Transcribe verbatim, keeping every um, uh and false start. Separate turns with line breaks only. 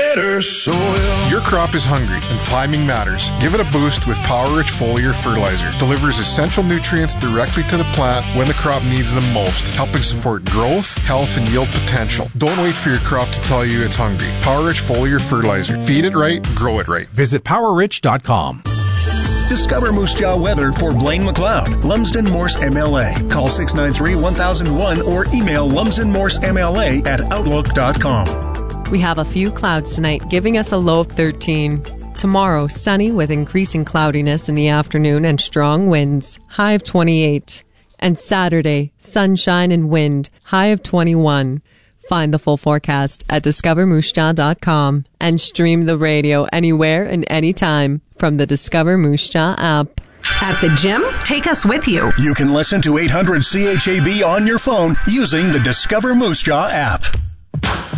better soil.
Your crop is hungry and timing matters. Give it a boost with Power Rich Foliar Fertilizer. Delivers essential nutrients directly to the plant when the crop needs them most, helping support growth, health, and yield potential. Don't wait for your crop to tell you it's hungry. Power Rich Foliar Fertilizer. Feed it right, grow it right.
Visit power rich dot com.
Discover Moose Jaw weather for Blaine McLeod, Lumsden Morse M L A. Call six nine three, one thousand one or email lumsden morse m l a at outlook dot com.
We have a few clouds tonight, giving us a low of thirteen. Tomorrow, sunny with increasing cloudiness in the afternoon and strong winds, high of twenty-eight. And Saturday, sunshine and wind, high of twenty-one. Find the full forecast at discover moose jaw dot com and stream the radio anywhere and anytime from the Discover Moose Jaw app.
At the gym, take us with you.
You can listen to eight hundred C H A B on your phone using the Discover Moose Jaw app.